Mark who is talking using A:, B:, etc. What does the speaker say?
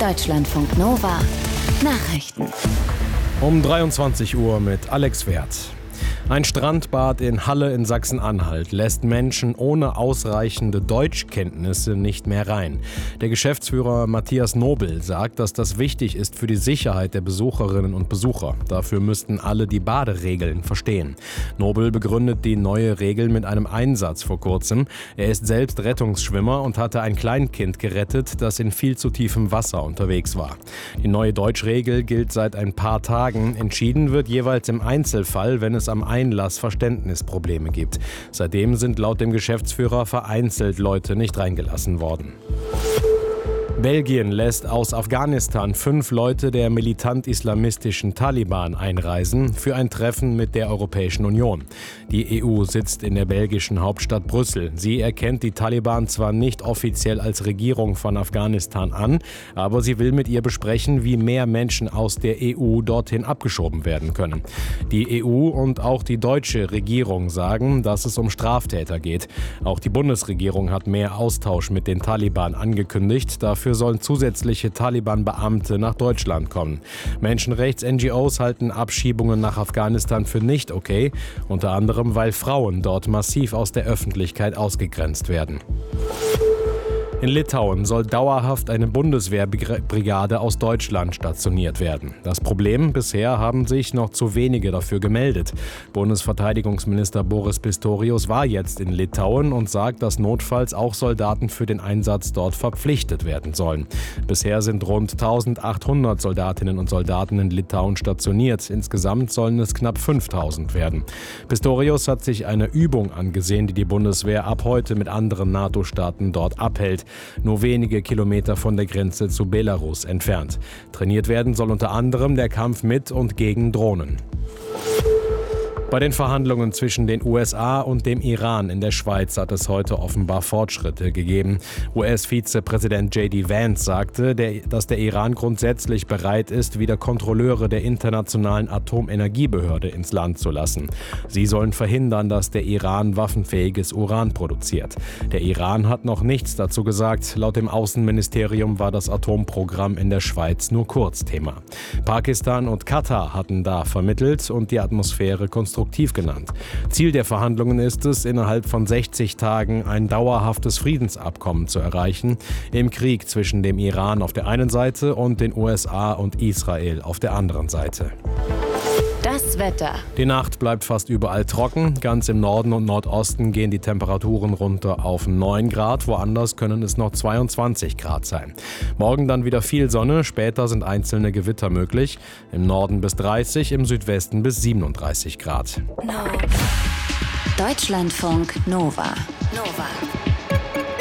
A: Deutschlandfunk Nova Nachrichten.
B: Um 23 Uhr mit Alex Werth. Ein Strandbad in Halle in Sachsen-Anhalt lässt Menschen ohne ausreichende Deutschkenntnisse nicht mehr rein. Der Geschäftsführer Matthias Nobel sagt, dass das wichtig ist für die Sicherheit der Besucherinnen und Besucher. Dafür müssten alle die Baderegeln verstehen. Nobel begründet die neue Regel mit einem Einsatz vor kurzem. Er ist selbst Rettungsschwimmer und hatte ein Kleinkind gerettet, das in viel zu tiefem Wasser unterwegs war. Die neue Deutschregel gilt seit ein paar Tagen. Entschieden wird jeweils im Einzelfall, wenn es am Einlass Verständnisprobleme gibt. Seitdem sind laut dem Geschäftsführer vereinzelt Leute nicht reingelassen worden. Belgien lässt aus Afghanistan 5 Leute der militant-islamistischen Taliban einreisen für ein Treffen mit der Europäischen Union. Die EU sitzt in der belgischen Hauptstadt Brüssel. Sie erkennt die Taliban zwar nicht offiziell als Regierung von Afghanistan an, aber sie will mit ihr besprechen, wie mehr Menschen aus der EU dorthin abgeschoben werden können. Die EU und auch die deutsche Regierung sagen, dass es um Straftäter geht. Auch die Bundesregierung hat mehr Austausch mit den Taliban angekündigt. Dafür sollen zusätzliche Taliban-Beamte nach Deutschland kommen. Menschenrechts-NGOs halten Abschiebungen nach Afghanistan für nicht okay, unter anderem, weil Frauen dort massiv aus der Öffentlichkeit ausgegrenzt werden. In Litauen soll dauerhaft eine Bundeswehrbrigade aus Deutschland stationiert werden. Das Problem: bisher haben sich noch zu wenige dafür gemeldet. Bundesverteidigungsminister Boris Pistorius war jetzt in Litauen und sagt, dass notfalls auch Soldaten für den Einsatz dort verpflichtet werden sollen. Bisher sind rund 1800 Soldatinnen und Soldaten in Litauen stationiert. Insgesamt sollen es knapp 5000 werden. Pistorius hat sich eine Übung angesehen, die die Bundeswehr ab heute mit anderen NATO-Staaten dort abhält. Nur wenige Kilometer von der Grenze zu Belarus entfernt. Trainiert werden soll unter anderem der Kampf mit und gegen Drohnen. Bei den Verhandlungen zwischen den USA und dem Iran in der Schweiz hat es heute offenbar Fortschritte gegeben. US-Vizepräsident J.D. Vance sagte, dass der Iran grundsätzlich bereit ist, wieder Kontrolleure der Internationalen Atomenergiebehörde ins Land zu lassen. Sie sollen verhindern, dass der Iran waffenfähiges Uran produziert. Der Iran hat noch nichts dazu gesagt. Laut dem Außenministerium war das Atomprogramm in der Schweiz nur kurz Thema. Pakistan und Katar hatten da vermittelt und die Atmosphäre konstruktiv genannt. Ziel der Verhandlungen ist es, innerhalb von 60 Tagen ein dauerhaftes Friedensabkommen zu erreichen, im Krieg zwischen dem Iran auf der einen Seite und den USA und Israel auf der anderen Seite.
A: Das Wetter.
B: Die Nacht bleibt fast überall trocken. Ganz im Norden und Nordosten gehen die Temperaturen runter auf 9 Grad. Woanders können es noch 22 Grad sein. Morgen dann wieder viel Sonne. Später sind einzelne Gewitter möglich. Im Norden bis 30, im Südwesten bis 37 Grad.
A: Deutschlandfunk Nova.